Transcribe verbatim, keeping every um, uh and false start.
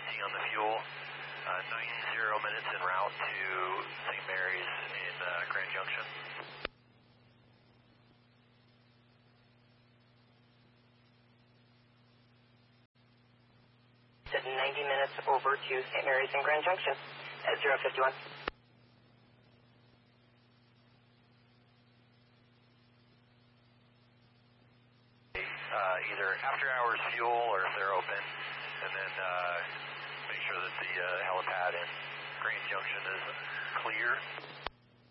waiting on the fuel. Uh, ninety minutes en route to Saint Mary's in uh, Grand Junction. ninety minutes over to Saint Mary's in Grand Junction at zero fifty-one. Uh, either after hours fuel or if they're open, and then uh, make sure that the uh, helipad in Grand Junction is clear.